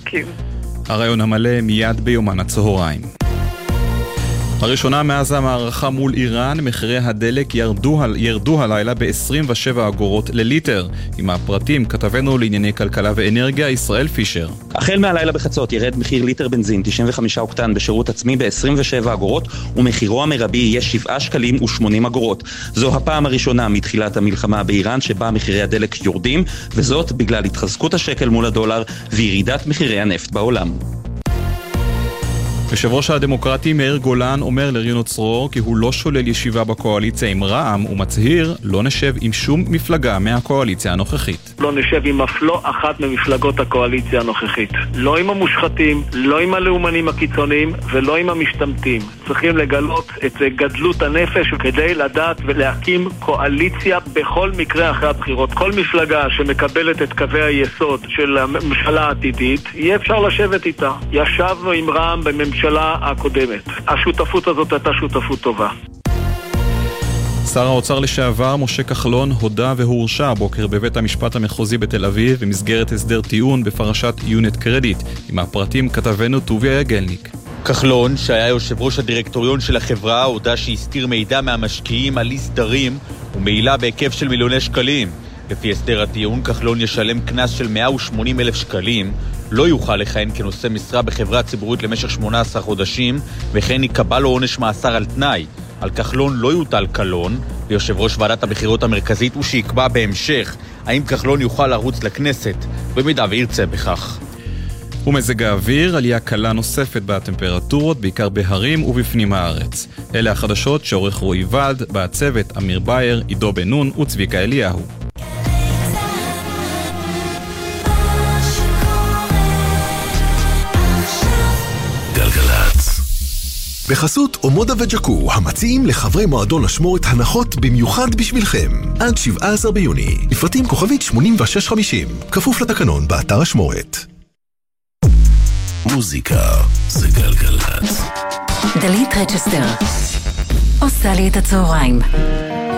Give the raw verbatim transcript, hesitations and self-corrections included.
עסקים. הרעיון המלא מיד ביומן הצהריים. הראשונה מאז המערכה מול איראן, מחירי הדלק ירדו, ירדו הלילה ב-עשרים ושבע אגורות לליטר. עם הפרטים כתבנו לענייני כלכלה ואנרגיה ישראל פישר. החל מהלילה בחצות ירד מחיר ליטר בנזין תשעים וחמישה אוקטן בשירות עצמי ב-עשרים ושבע אגורות, ומחירו המרבי יהיה שבעה שקלים ושמונים אגורות. זו הפעם הראשונה מתחילת המלחמה באיראן שבה מחירי הדלק יורדים, וזאת בגלל התחזקות השקל מול הדולר וירידת מחירי הנפט בעולם. יושב ראש הדמוקרטי מאיר גולן אומר לרינו צרור כי הוא לא שולל ישיבה בקואליציה עם רע"מ, ומצהיר לא נשב עם שום מפלגה מהקואליציה הנוכחית. לא נשב עם אף לא אחת ממפלגות הקואליציה הנוכחית. לא עם המושחתים, לא עם הלאומנים הקיצוניים ולא עם המשתמטים. צריכים לגלות את גדלות הנפש כדי לדעת ולהקים קואליציה בכל מקרה אחרי הבחירות. כל מפלגה שמקבלת את קווי היסוד של הממשלה העתידית, יהיה אפשר לשבת איתה. ישבנו עם רע"מ בממשלה הממשלה הקודמת. השותפות הזאת הייתה שותפות טובה. שר האוצר לשעבר משה כחלון הודה והורשע הבוקר בבית המשפט המחוזי בתל אביב במסגרת הסדר טיעון בפרשת יונט קרדיט. עם הפרטים כתבנו טוביה יגלניק. כחלון, שהיה יושב ראש הדירקטוריון של החברה, הודה שהסתיר מידע מהמשקיעים על אי סדרים ומעילה בהיקף של מיליוני שקלים. לפי הסדר הטיעון, כחלון ישלם קנס של מאה ושמונים אלף שקלים, לא יוכל לכהן כנושא משרה בחברה ציבורית למשך שמונה עשרה חודשים, וכן יקבע לו עונש מאסר על תנאי. על כחלון לא יוטל קלון, ויושב ראש ועדת הבחירות המרכזית הוא שיקבע בהמשך האם כחלון יוכל לרוץ לכנסת, במידה וירצה בכך. ומזג האוויר, עלייה קלה נוספת בטמפרטורות, בעיקר בהרים ובפנים הארץ. אלה החדשות שעורך רועי ולד, בצוות אמיר בייר, עידו בן נון וצביקה אליהו. בחסות אומודה וג'קו, המציעים לחברי מועדון אשמורת הנחות במיוחד בשבילכם. עד שבעה עשר ביוני, לפרטים כוכבית שמונים ושש חמישים, כפוף לתקנון באתר אשמורת. מוזיקה זה גלגלת. דלית רצ'סטר עושה לי את הצהריים.